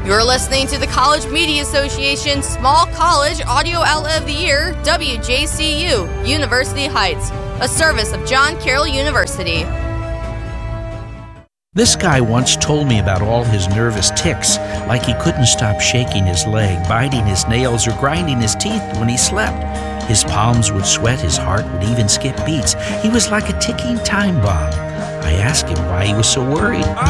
You're listening to the College Media Association Small College Audio Outlet of the Year, WJCU, University Heights, a service of John Carroll University. This guy once told me about all his nervous tics, like he couldn't stop shaking his leg, biting his nails, or grinding his teeth when he slept. His palms would sweat, his heart would even skip beats. He was like a ticking time bomb. I asked him why he was so worried.